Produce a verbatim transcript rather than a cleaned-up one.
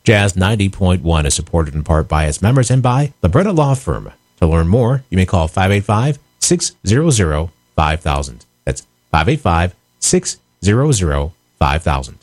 Jazz ninety point one is supported in part by its members and by the Brenna Law Firm. To learn more, you may call five eight five, six hundred, five thousand. That's five eight five, six hundred, five thousand.